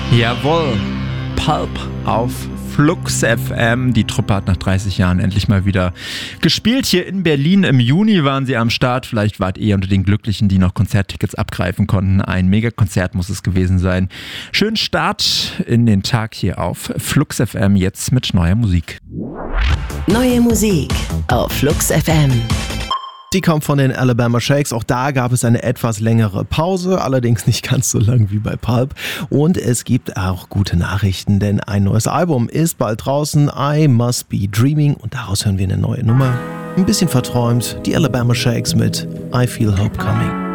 Jawohl, Pulp auf Flux FM. Die Truppe hat nach 30 Jahren endlich mal wieder gespielt. Hier in Berlin im Juni waren sie am Start. Vielleicht wart ihr unter den Glücklichen, die noch Konzerttickets abgreifen konnten. Ein Megakonzert muss es gewesen sein. Schönen Start in den Tag hier auf Flux FM, jetzt mit neuer Musik. Neue Musik auf Flux FM. Die kommt von den Alabama Shakes. Auch da gab es eine etwas längere Pause, allerdings nicht ganz so lang wie bei Pulp. Und es gibt auch gute Nachrichten, denn ein neues Album ist bald draußen. I Must Be Dreaming. Und daraus hören wir eine neue Nummer. Ein bisschen verträumt. Die Alabama Shakes mit I Feel Hope Coming.